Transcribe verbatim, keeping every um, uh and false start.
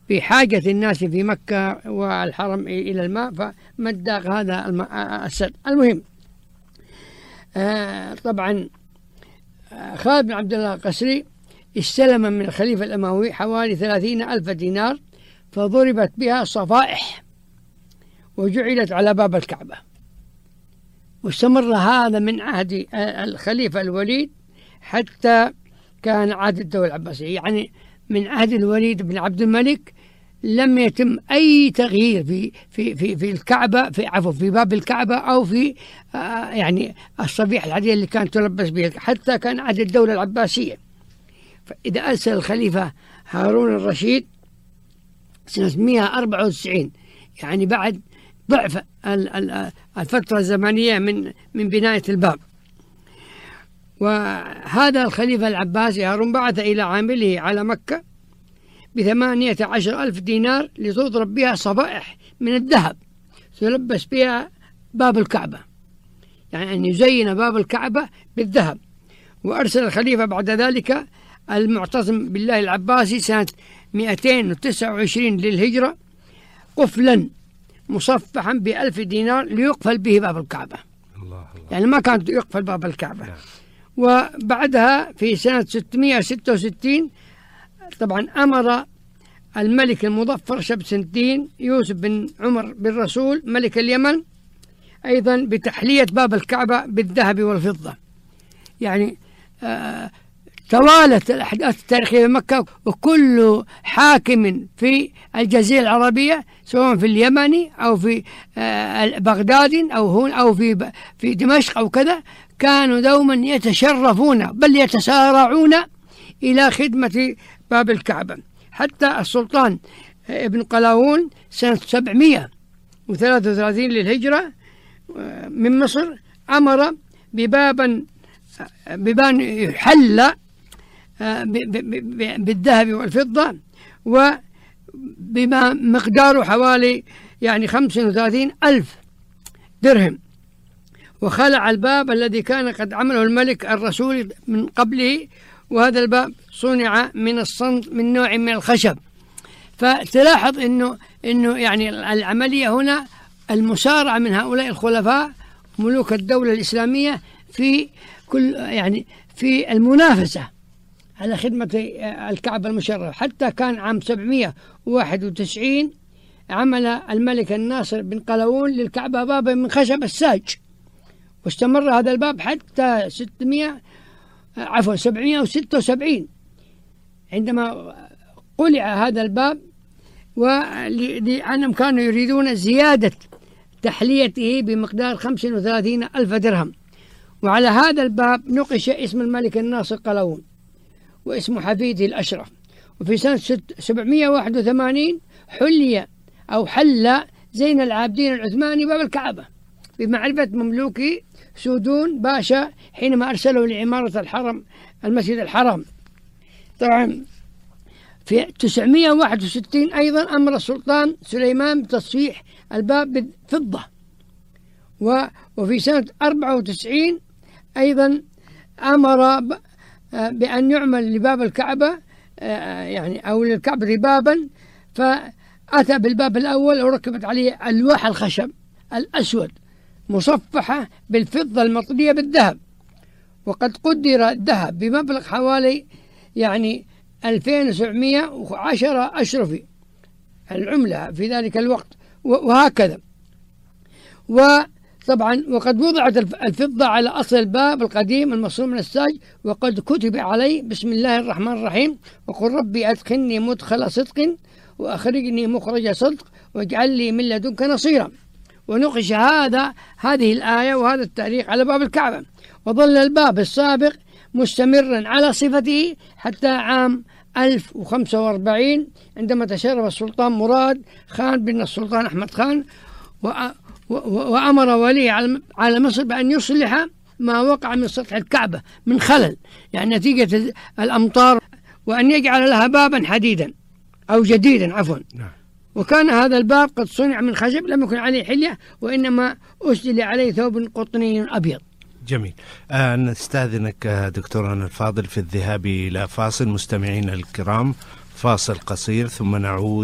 بحاجة الناس في مكة والحرم إلى الماء، فمد هذا السد. المهم آه طبعا خالد بن عبد الله القسري استلم من الخليفة الأموي حوالي ثلاثين ألف دينار، فضربت بها صفائح وجعلت على باب الكعبة، واستمر هذا من عهد الخليفة الوليد حتى كان عهد الدولة العباسية. يعني من عهد الوليد بن عبد الملك لم يتم أي تغيير في في في في الكعبة، في عفوا في باب الكعبة أو في آه يعني الصفيح العادية اللي كانت تلبس به، حتى كان عهد الدولة العباسية. فإذا أرسل الخليفة هارون الرشيد سنة مئة وأربعة وتسعين، يعني بعد ضعف الفترة الزمنية من من بناية الباب، وهذا الخليفة العباسي هارون بعث إلى عامله على مكة بثمانية عشر ألف دينار لتضرب بها صفائح من الذهب تلبس بها باب الكعبة، يعني أن يزين باب الكعبة بالذهب. وأرسل الخليفة بعد ذلك المعتصم بالله العباسي سنة مئتين وتسعة وعشرين للهجرة قفلا مصفحا بألف دينار ليقفل به باب الكعبة. الله الله. يعني ما كان يقفل باب الكعبة. نعم. وبعدها في سنة ستمئة وستة وستين طبعا أمر الملك المظفر شمس الدين يوسف بن عمر بن رسول ملك اليمن أيضا بتحلية باب الكعبة بالذهب والفضة. يعني آه توالت الأحداث التاريخية في مكة، وكل حاكم في الجزيرة العربية سواء في اليمن أو في آه بغداد أو هون أو في في دمشق أو كذا، كانوا دوما يتشرفون بل يتسارعون إلى خدمة باب الكعبة. حتى السلطان ابن قلاوون سنة سبعمئة وثلاثة وثلاثين للهجرة من مصر أمر ببابا ببان يحل بالذهب والفضة وبما مقداره حوالي يعني خمسة وثلاثين ألف درهم، وخلع الباب الذي كان قد عمله الملك الرسول من قبله، وهذا الباب صنع من الصند من نوع من الخشب. فتلاحظ إنه إنه يعني العملية هنا المسارعة من هؤلاء الخلفاء ملوك الدولة الإسلامية في كل يعني في المنافسة على خدمة الكعبة المشرفة. حتى كان عام سبعمئة وواحد وتسعين عمل الملك الناصر بن قلاوون للكعبة بابا من خشب الساج، واستمر هذا الباب حتى ستمئة عفوا سبعمئة وستة وسبعين عندما قلع هذا الباب، ولأنهم كانوا يريدون زيادة تحليته بمقدار خمسة وثلاثين ألف درهم. وعلى هذا الباب نقش اسم الملك الناصر قلاوون واسم حفيده الأشرف. وفي سنة سبعمئة وواحد وثمانين حلي أو حل زين العابدين العثماني باب الكعبة بمعرفة مملوكي سودون باشا حينما أرسله لعمارة الحرم المسجد الحرام. طبعا في تسعمئة وواحد وستين أيضا أمر السلطان سليمان بتصفيح الباب بالفضة. وفي سنة أربعة وتسعين أيضا أمر بأن يعمل لباب الكعبة يعني أو للكعبة بابا، فأتى بالباب الأول وركبت عليه ألواح الخشب الأسود مصفحة بالفضة المطلية بالذهب، وقد قدر الذهب بمبلغ حوالي يعني ألفين وسبعمئة وعشرة أشرفي العملة في ذلك الوقت، وهكذا. وطبعا وقد وضعت الفضة على أصل الباب القديم المصنوع من الساج، وقد كتب عليه بسم الله الرحمن الرحيم وقل ربي أدخلني مدخل صدق وأخرجني مخرج صدق واجعل لي من لدنك نصيرا. ونقش هذا هذه الآية وهذا التاريخ على باب الكعبة، وظل الباب السابق مستمرا على صفته حتى عام ألف وخمسة وأربعين عندما تشرف السلطان مراد خان بن السلطان أحمد خان وأمر ولي على مصر بأن يصلح ما وقع من سطح الكعبة من خلل يعني نتيجة الأمطار، وأن يجعل لها بابا حديدا أو جديدا عفوا. وكان هذا الباب قد صنع من خشب لم يكن عليه حلية، وإنما أسدل عليه ثوب قطني أبيض. جميل. آه نستأذنك دكتورنا الفاضل في الذهاب إلى فاصل. مستمعينا الكرام، فاصل قصير ثم نعود